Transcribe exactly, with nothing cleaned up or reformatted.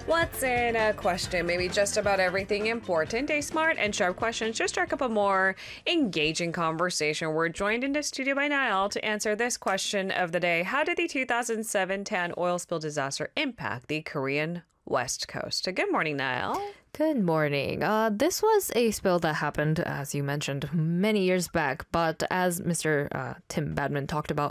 What's in a question? Maybe just about everything important. A smart and sharp question just struck up a more engaging conversation. We're joined in the studio by Niall to answer this question of the day. How did the two thousand seven Tan oil spill disaster impact the Korean West Coast? Good morning, Niall. Good morning. Uh, this was a spill that happened, as you mentioned, many years back. But as Mister Uh, Tim Badman talked about